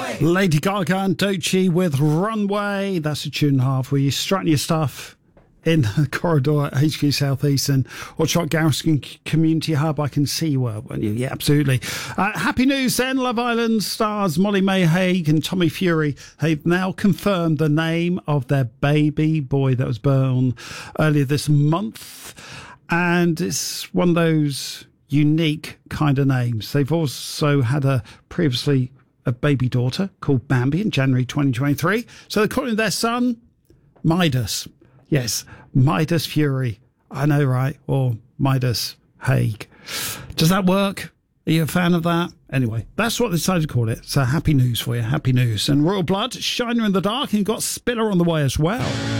Lady Gaga and Doechii with Runway. That's a tune and a half where you're strutting your stuff in the corridor at HQ South Eastern or Chalk Garrison Community Hub. I can see you were, weren't you? Yeah, absolutely. Happy news then. Love Island stars Molly May Hague and Tommy Fury have now confirmed the name of their baby boy that was born earlier this month. And it's one of those unique kind of names. They've also had a baby daughter called Bambi in January 2023. So they're calling their son Midas. Yes, Midas Fury. I know, right? Or Midas Hague. Does that work? Are you a fan of that? Anyway, that's what they decided to call it. So happy news for you. Happy news. And Royal Blood, Shiner in the Dark, and you've got Spiller on the way as well.